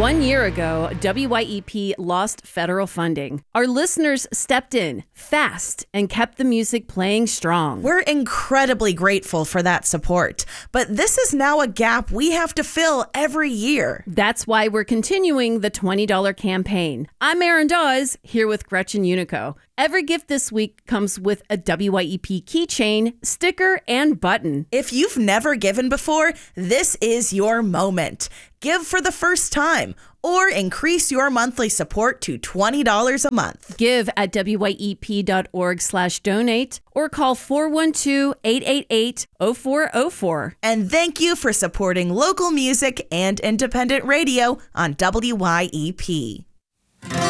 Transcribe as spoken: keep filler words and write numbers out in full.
One year ago, W Y E P lost federal funding. Our listeners stepped in fast and kept the music playing strong. We're incredibly grateful for that support, but this is now a gap we have to fill every year. That's why we're continuing the twenty dollars campaign. I'm Erin Dawes, here with Gretchen Unico. Every gift this week comes with a W Y E P keychain, sticker, and button. If you've never given before, this is your moment. Give for the first time or increase your monthly support to twenty dollars a month. Give at W Y E P dot org slash donate or call four one two, eight eight eight, zero four zero four. And thank you for supporting local music and independent radio on W Y E P.